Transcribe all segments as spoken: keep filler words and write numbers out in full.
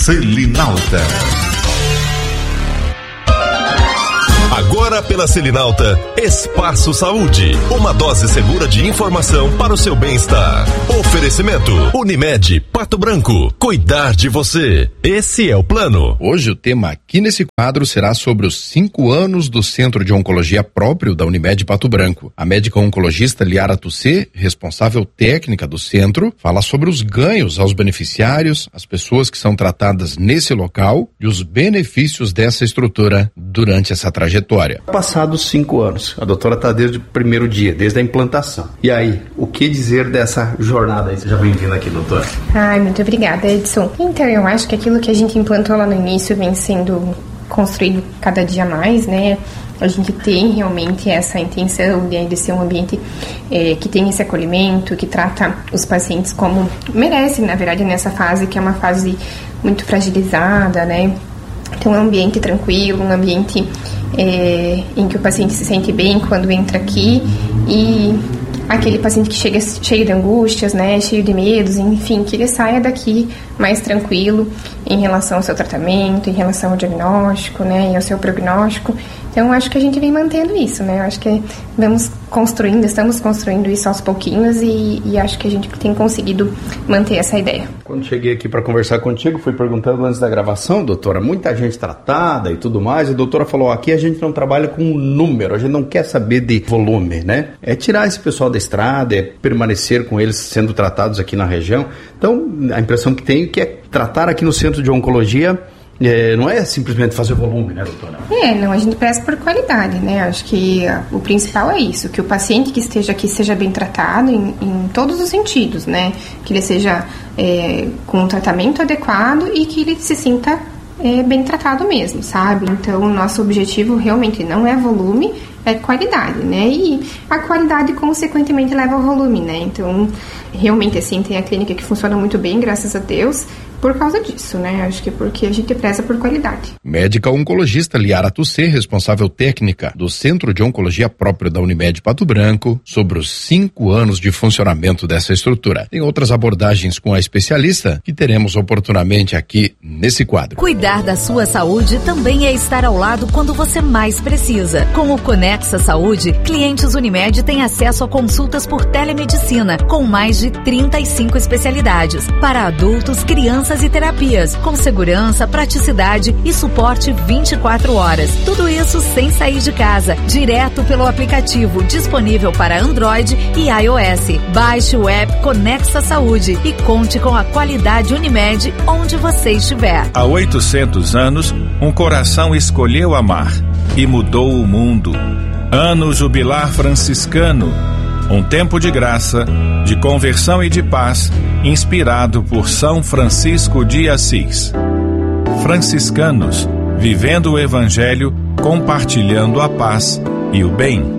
Selinalta. Agora pela Selinalta, Espaço Saúde, uma dose segura de informação para o seu bem-estar. Oferecimento, Unimed, Pato Branco, cuidar de você, esse é o plano. Hoje o tema aqui nesse quadro será sobre os cinco anos do Centro de Oncologia próprio da Unimed Pato Branco. A médica oncologista Liara Tussê, responsável técnica do centro, fala sobre os ganhos aos beneficiários, as pessoas que são tratadas nesse local e os benefícios dessa estrutura durante essa trajetória. Passados cinco anos, a doutora está desde o primeiro dia, desde a implantação. E aí, o que dizer dessa jornada aí? Seja bem-vinda aqui, doutora. Ai, muito obrigada, Edson. Então, eu acho que aquilo que a gente implantou lá no início vem sendo construído cada dia mais, né? A gente tem realmente essa intenção de, de ser um ambiente é, que tem esse acolhimento, que trata os pacientes como merecem, na verdade, nessa fase, que é uma fase muito fragilizada, né? Então, é um ambiente tranquilo, um ambiente é, em que o paciente se sente bem quando entra aqui, e aquele paciente que chega cheio de angústias, né, cheio de medos, enfim, que ele saia daqui mais tranquilo em relação ao seu tratamento, em relação ao diagnóstico, né, e ao seu prognóstico. Então, acho que a gente vem mantendo isso, né? Eu acho que vamos construindo, estamos construindo isso aos pouquinhos e, e acho que a gente tem conseguido manter essa ideia. Quando cheguei aqui para conversar contigo, fui perguntando antes da gravação, doutora, muita gente tratada e tudo mais, e a doutora falou, aqui a gente não trabalha com número, a gente não quer saber de volume, né? É tirar esse pessoal da estrada, é permanecer com eles sendo tratados aqui na região. Então, a impressão que tenho é que é tratar aqui no Centro de Oncologia. É, não é simplesmente fazer volume, né, doutora? É, não, a gente preza por qualidade, né? Acho que uh, o principal é isso, que o paciente que esteja aqui seja bem tratado em, em todos os sentidos, né? Que ele seja é, com um tratamento adequado e que ele se sinta é, bem tratado mesmo, sabe? Então, o nosso objetivo realmente não é volume, é qualidade, né? E a qualidade, consequentemente, leva ao volume, né? Então, realmente, assim, tem a clínica que funciona muito bem, graças a Deus, por causa disso, né? Acho que porque a gente preza por qualidade. Médica oncologista Liara Tussê, responsável técnica do Centro de Oncologia próprio da Unimed Pato Branco, sobre os cinco anos de funcionamento dessa estrutura. Tem outras abordagens com a especialista que teremos oportunamente aqui nesse quadro. Cuidar da sua saúde também é estar ao lado quando você mais precisa. Com o Conexa Saúde, clientes Unimed têm acesso a consultas por telemedicina, com mais de trinta e cinco especialidades, para adultos, crianças e terapias, com segurança, praticidade e suporte vinte e quatro horas. Tudo isso sem sair de casa, direto pelo aplicativo disponível para Android e iOS. Baixe o app Conexa Saúde e conte com a qualidade Unimed onde você estiver. Há oitocentos anos, um coração escolheu amar e mudou o mundo. Ano Jubilar Franciscano. Um tempo de graça, de conversão e de paz, inspirado por São Francisco de Assis. Franciscanos, vivendo o Evangelho, compartilhando a paz e o bem.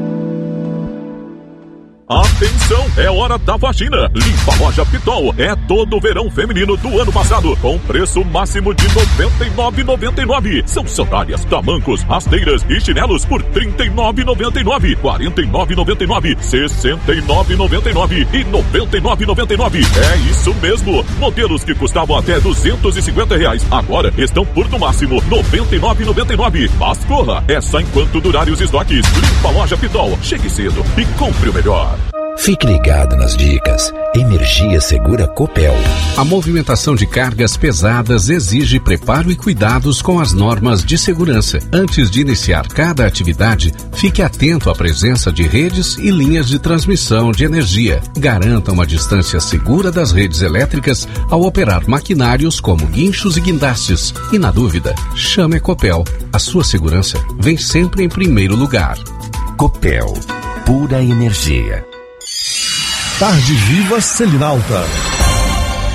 Atenção, é hora da faxina. Limpa Loja Pitol. É todo o verão feminino do ano passado, com preço máximo de noventa e nove reais e noventa e nove centavos. São sandálias, tamancos, rasteiras e chinelos por trinta e nove reais e noventa e nove centavos, quarenta e nove reais e noventa e nove centavos, sessenta e nove reais e noventa e nove centavos e noventa e nove reais e noventa e nove centavos. É isso mesmo. Modelos que custavam até duzentos e cinquenta reais agora estão por no máximo noventa e nove reais e noventa e nove centavos. Mas corra, é só enquanto durarem os estoques. Limpa Loja Pitol. Chegue cedo e compre o melhor. Fique ligado nas dicas. Energia Segura Copel. A movimentação de cargas pesadas exige preparo e cuidados com as normas de segurança. Antes de iniciar cada atividade, fique atento à presença de redes e linhas de transmissão de energia. Garanta uma distância segura das redes elétricas ao operar maquinários como guinchos e guindastes. E na dúvida, chame a Copel. A sua segurança vem sempre em primeiro lugar. Copel. Pura energia. Tarde Viva Selinalta.